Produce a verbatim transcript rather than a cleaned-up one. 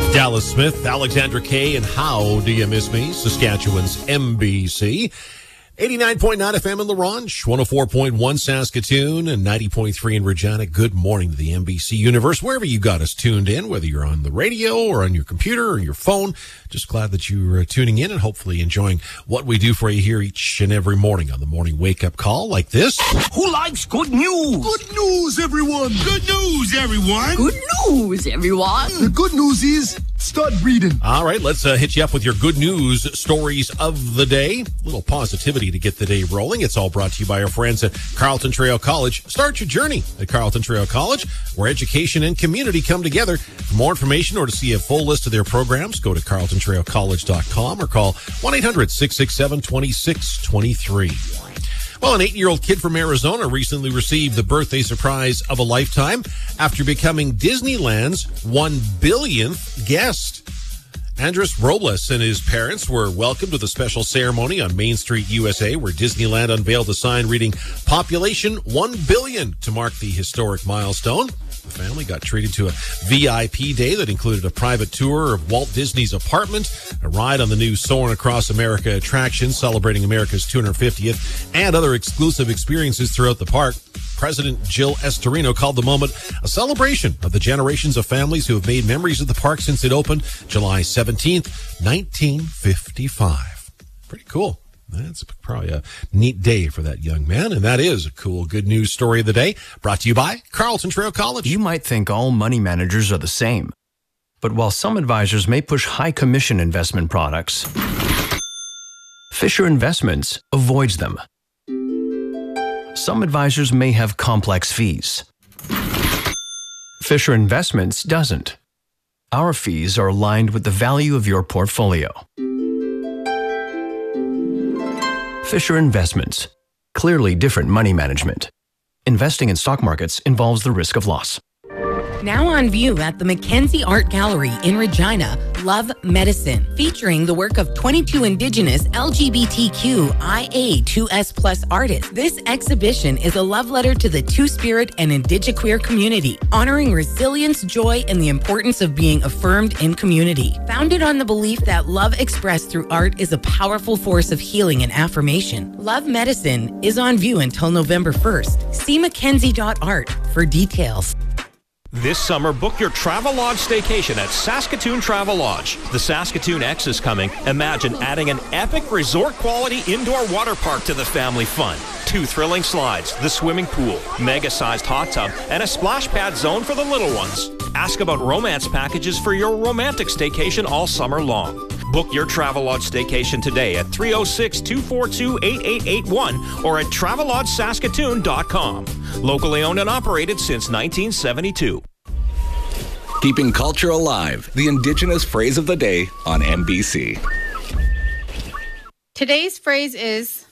Dallas Smith, Alexandra Kay, and How Do You Miss Me? Saskatchewan's M B C. eighty-nine point nine F M in La Ronge, one oh four point one Saskatoon, and ninety point three in Regina. Good morning to the M B C universe, wherever you got us tuned in, whether you're on the radio or on your computer or your phone. Just glad that you're tuning in and hopefully enjoying what we do for you here each and every morning on the morning wake-up call like this. Who likes good news? Good news, everyone. Good news, everyone. Good news, everyone. The good news is start breathing. All right, let's uh, hit you up with your good news stories of the day. A little positivity to get the day rolling. It's all brought to you by our friends at Carleton Trail College. Start your journey at Carleton Trail College, where education and community come together. For more information or to see a full list of their programs, go to carleton trail college dot com or call one eight hundred six six seven two six two three. Well, an eight-year-old kid from Arizona recently received the birthday surprise of a lifetime after becoming Disneyland's one billionth guest. Andres Robles and his parents were welcomed with a special ceremony on Main Street, U S A, where Disneyland unveiled a sign reading Population one billion to mark the historic milestone. The family got treated to a V I P day that included a private tour of Walt Disney's apartment, a ride on the new Soarin' Across America attraction celebrating America's two hundred fiftieth, and other exclusive experiences throughout the park. President Jill Estorino called the moment a celebration of the generations of families who have made memories of the park since it opened July seventeenth, nineteen fifty-five. Pretty cool. That's probably a neat day for that young man, and that is a cool good news story of the day, brought to you by Carleton Trail College. You might think all money managers are the same, but while some advisors may push high commission investment products, Fisher Investments avoids them. Some advisors may have complex fees. Fisher Investments doesn't. Our fees are aligned with the value of your portfolio. Fisher Investments. Clearly different money management. Investing in stock markets involves the risk of loss. Now on view at the Mackenzie Art Gallery in Regina, Love Medicine, featuring the work of twenty-two Indigenous L G B T Q I A two S plus artists. This exhibition is a love letter to the Two-Spirit and Indigiqueer community, honoring resilience, joy, and the importance of being affirmed in community. Founded on the belief that love expressed through art is a powerful force of healing and affirmation, Love Medicine is on view until November first. See mackenzie dot art for details. This summer, book your Travelodge staycation at Saskatoon Travelodge. The Saskatoon X is coming. Imagine adding an epic resort-quality indoor water park to the family fun. Two thrilling slides, the swimming pool, mega-sized hot tub, and a splash pad zone for the little ones. Ask about romance packages for your romantic staycation all summer long. Book your Travelodge staycation today at three oh six, two four two, eight eight eight one or at travelodge saskatoon dot com. Locally owned and operated since nineteen seventy-two. Keeping culture alive, the Indigenous phrase of the day on M B C. Today's phrase is